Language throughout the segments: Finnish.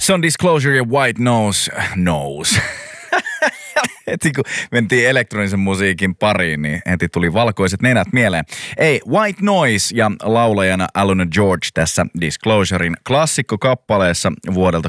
Se on Disclosure ja White Nose. Heti kun mentiin elektronisen musiikin pariin, niin heti tuli valkoiset nenät mieleen. Ei, White Noise ja laulajana Aluna George tässä Disclosurein klassikkokappaleessa vuodelta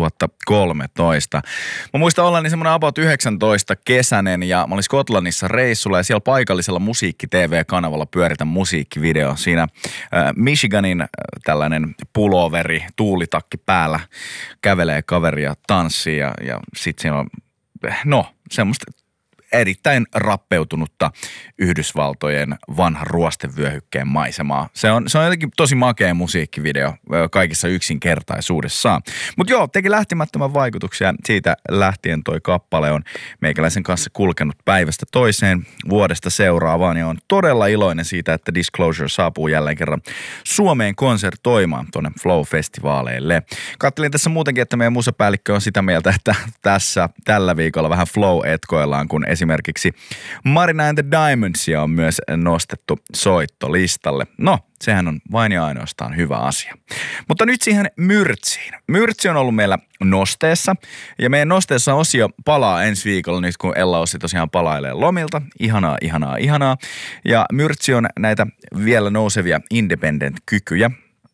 2013. Mä muistan ollani semmoinen about 19 kesänen ja mä olin Skotlannissa reissulla ja siellä paikallisella musiikki-TV-kanavalla pyöritän musiikkivideo. Siinä Michiganin tällainen pulloveri, tuulitakki päällä, kävelee kaveri ja tanssii ja sit siinä on semmoista erittäin rappeutunutta Yhdysvaltojen vanhan ruostevyöhykkeen maisemaa. Se on jotenkin tosi makea musiikkivideo kaikissa yksinkertaisuudessaan. Mutta joo, teki lähtimättömän vaikutuksia. Siitä lähtien toi kappale on meikäläisen kanssa kulkenut päivästä toiseen, vuodesta seuraavaan. Ja on todella iloinen siitä, että Disclosure saapuu jälleen kerran Suomeen konsertoimaan tuonne Flow-festivaaleille. Kattelin tässä muutenkin, että meidän musapäällikkö on sitä mieltä, että tällä viikolla vähän flow-etkoillaan, kun esimerkiksi Marina and the Diamondsia on myös nostettu soittolistalle. No, sehän on vain ja ainoastaan hyvä asia. Mutta nyt siihen Myrtsiin. Myrtsi on ollut meillä nosteessa ja meidän nosteessa osio palaa ensi viikolla nyt, kun Ella Ossi tosiaan palailee lomilta. Ihanaa. Ja Myrtsi on näitä vielä nousevia independent-kykyjä.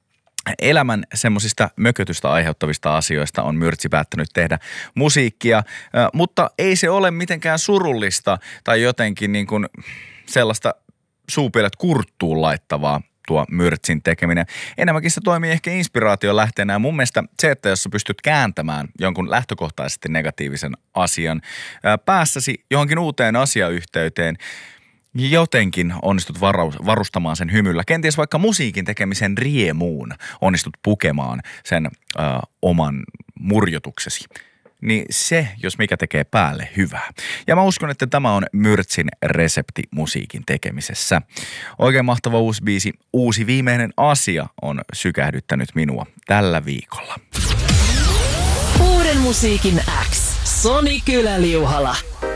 Elämän semmoisista mökötystä aiheuttavista asioista on Myrtsi päättänyt tehdä musiikkia, mutta ei se ole mitenkään surullista tai jotenkin niin kuin sellaista suupielet kurttuun laittavaa tuo Myrtsin tekeminen. Enemmänkin se toimii ehkä inspiraation lähteenä ja mun mielestä se, että jos sä pystyt kääntämään jonkun lähtökohtaisesti negatiivisen asian päässäsi johonkin uuteen asiayhteyteen, jotenkin onnistut varustamaan sen hymyllä. Kenties vaikka musiikin tekemisen riemuun onnistut pukemaan sen oman murjotuksesi. Niin se, jos mikä tekee päälle hyvää. Ja mä uskon, että tämä on Myrtsin resepti musiikin tekemisessä. Oikein mahtava uusi biisi. Uusi viimeinen asia on sykähdyttänyt minua tällä viikolla. Uuden musiikin X. Soni Kylä-Liuhala.